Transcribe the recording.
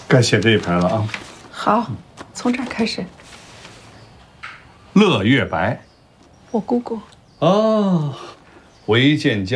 该写这一排了啊。 好，从这儿开始。 乐月白。 我姑姑。 哦，唯见